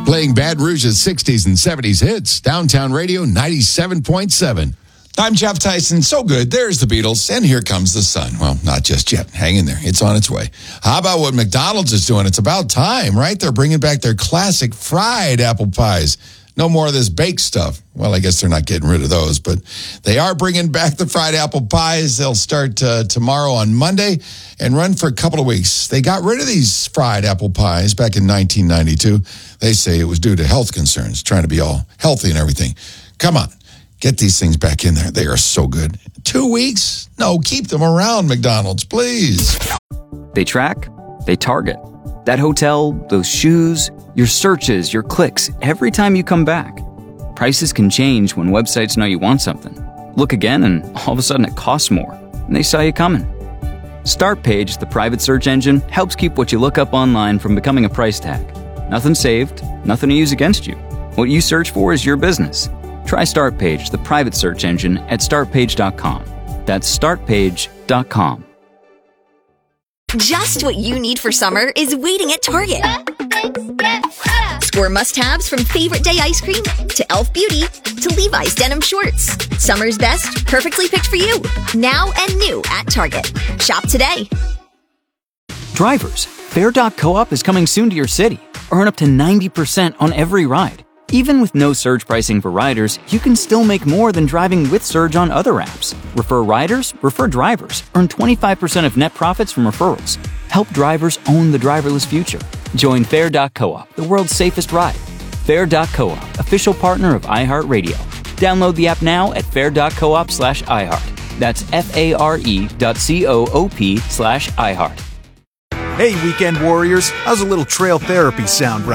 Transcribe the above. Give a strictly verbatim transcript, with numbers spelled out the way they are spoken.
Playing Baton Rouge's sixties and seventies hits. Downtown Radio ninety-seven point seven. I'm Jeff Tyson. So good. There's the Beatles, and here comes the sun. Well, not just yet. Hang in there. It's on its way. How about what McDonald's is doing? It's about time, right? They're bringing back their classic fried apple pies. No more of this baked stuff. Well, I guess they're not getting rid of those, but they are bringing back the fried apple pies. They'll start uh, tomorrow on Monday and run for a couple of weeks. They got rid of these fried apple pies back in nineteen ninety-two. They say it was due to health concerns, trying to be all healthy and everything. Come on. Get these things back in there. They are so good. Two weeks? No, keep them around, McDonald's, please. They track, they target. That hotel, those shoes, your searches, your clicks, every time you come back. Prices can change when websites know you want something. Look again and all of a sudden it costs more, and they saw you coming. Startpage, the private search engine, helps keep what you look up online from becoming a price tag. Nothing saved, nothing to use against you. What you search for is your business. Try Startpage, the private search engine, at start page dot com. That's start page dot com. Just what you need for summer is waiting at Target. Score must-haves from Favorite Day ice cream to Elf Beauty to Levi's denim shorts. Summer's best, perfectly picked for you. Now and new at Target. Shop today. Drivers, Fair dot coop is coming soon to your city. Earn up to ninety percent on every ride. Even with no surge pricing for riders, you can still make more than driving with surge on other apps. Refer riders, refer drivers. Earn twenty-five percent of net profits from referrals. Help drivers own the driverless future. Join Fair dot coop, the world's safest ride. Fair dot coop, official partner of iHeartRadio. Download the app now at fair dot coop slash iHeart. That's F-A-R-E dot C-O-O-P slash iHeart. Hey, weekend warriors, how's a little trail therapy sound right